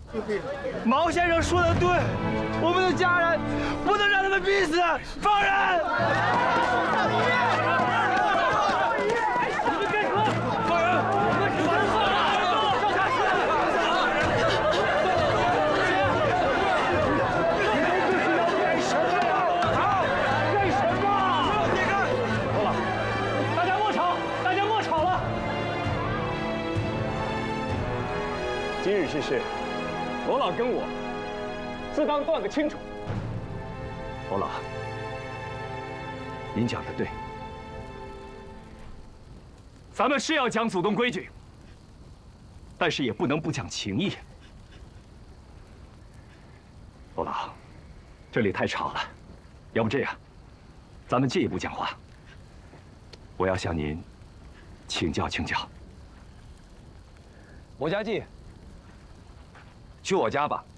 毛先生说的对，我们的家人不能让他们逼死，放人！你们该说，放人！干什么？干什么？够了，大家莫吵，大家莫吵了。今日之事。 罗老跟我自当断个清楚。罗老，您讲的对，咱们是要讲祖宗规矩，但是也不能不讲情义。罗老，这里太吵了，要不这样，咱们借一步讲话。我要向您请教请教。 某家记。去我家吧。